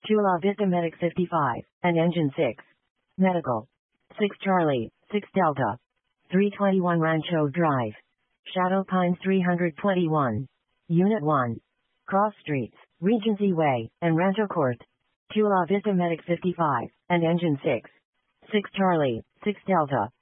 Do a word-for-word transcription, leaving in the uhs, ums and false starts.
Chula Vista Medic fifty-five, and Engine six. Medical. six Charlie, six Delta. three twenty-one Rancho Drive. Shadow Pines three twenty-one. Unit one. Cross Streets, Regency Way, and Rancho Court. Chula Vista Medic fifty-five, and Engine six. six Charlie, six Delta.